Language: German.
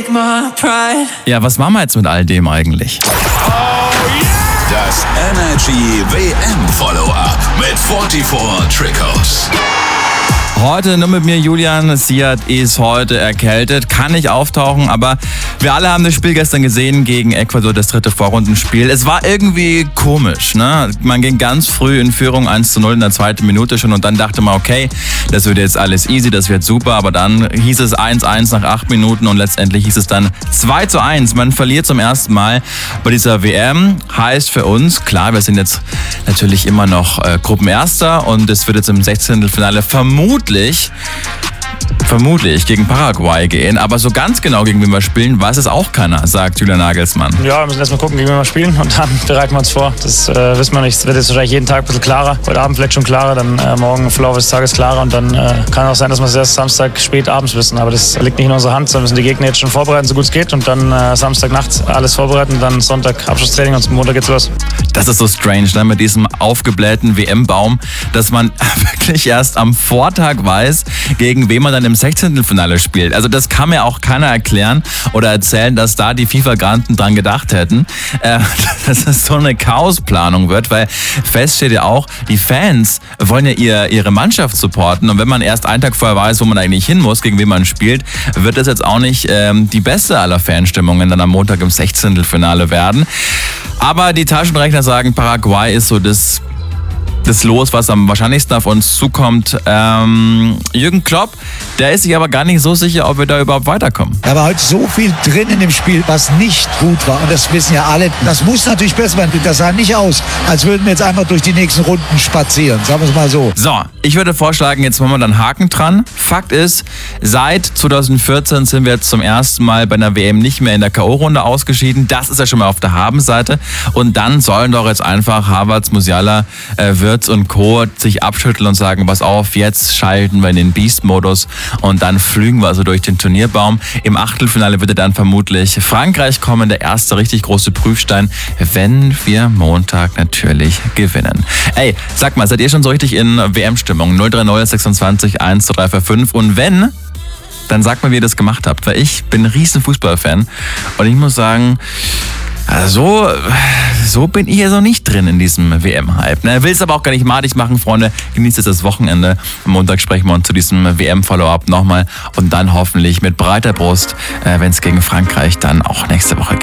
take my pride. Ja, was machen wir jetzt mit all dem eigentlich? Das Energy WM Follow-up mit 44 Trickos. Heute nur mit mir, Julian. Siad ist heute erkältet, kann nicht auftauchen, aber wir alle haben das Spiel gestern gesehen gegen Ecuador, das 3. Vorrundenspiel. Es war irgendwie komisch, ne? Man ging ganz früh in Führung 1:0 in der 2. Minute schon und dann dachte man, okay, das wird jetzt alles easy, das wird super, aber dann hieß es 1:1 nach 8 Minuten und letztendlich hieß es dann 2:1. Man verliert zum ersten Mal bei dieser WM. Heißt für uns, klar, wir sind jetzt natürlich immer noch Gruppenerster und es wird jetzt im 16. Finale vermutlich gegen Paraguay gehen. Aber so ganz genau, gegen wen wir spielen, weiß es auch keiner, sagt Julian Nagelsmann. Ja, wir müssen erstmal gucken, gegen wen wir spielen und dann bereiten wir uns vor. Das wissen wir nicht. Es wird jetzt wahrscheinlich jeden Tag ein bisschen klarer. Heute Abend vielleicht schon klarer, dann morgen im Verlauf des Tages klarer und dann kann auch sein, dass wir es erst Samstag spät abends wissen. Aber das liegt nicht in unserer Hand, sondern müssen die Gegner jetzt schon vorbereiten, so gut es geht und dann Samstagnacht alles vorbereiten, dann Sonntag Abschlusstraining und Montag geht's los. Das ist so strange, ne? Mit diesem aufgeblähten WM-Baum, dass man wirklich erst am Vortag weiß, gegen wen man dann im 16. Finale spielt. Also das kann mir auch keiner erklären oder erzählen, dass da die FIFA-Granten dran gedacht hätten, dass es so eine Chaosplanung wird, weil fest steht ja auch, die Fans wollen ja ihre Mannschaft supporten und wenn man erst einen Tag vorher weiß, wo man eigentlich hin muss, gegen wen man spielt, wird das jetzt auch nicht die beste aller Fanstimmungen dann am Montag im 16. Finale werden. Aber die Taschenrechner sagen, Paraguay ist so das Los, was am wahrscheinlichsten auf uns zukommt. Jürgen Klopp, der ist sich aber gar nicht so sicher, ob wir da überhaupt weiterkommen. Da war heute so viel drin in dem Spiel, was nicht gut war. Und das wissen ja alle. Das muss natürlich besser werden. Das sah nicht aus, als würden wir jetzt einfach durch die nächsten Runden spazieren. Sagen wir es mal so. So, ich würde vorschlagen, jetzt machen wir dann Haken dran. Fakt ist, seit 2014 sind wir jetzt zum ersten Mal bei einer WM nicht mehr in der K.O.-Runde ausgeschieden. Das ist ja schon mal auf der Habenseite. Und dann sollen doch jetzt einfach Havertz, Musiala, Wirtz und Co. sich abschütteln und sagen, pass auf, jetzt schalten wir in den Beast-Modus und dann flügen wir also durch den Turnierbaum. Im Achtelfinale wird dann vermutlich Frankreich kommen, der erste richtig große Prüfstein, wenn wir Montag natürlich gewinnen. Ey, sag mal, seid ihr schon so richtig in WM-Stimmung? 030 26 1 2 3 4 5 und wenn, dann sagt mal, wie ihr das gemacht habt, weil ich bin ein riesen Fußballfan und ich muss sagen, so bin ich ja so nicht drin in diesem WM-Hype. Will es aber auch gar nicht madig machen, Freunde. Genießt jetzt das Wochenende. Am Montag sprechen wir uns zu diesem WM-Follow-up nochmal und dann hoffentlich mit breiter Brust, wenn es gegen Frankreich dann auch nächste Woche geht.